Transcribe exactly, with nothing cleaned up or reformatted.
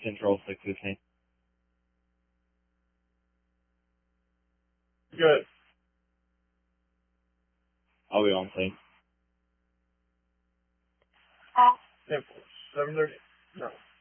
Control six fifteen. Good. I'll be on scene. seven thirty. No.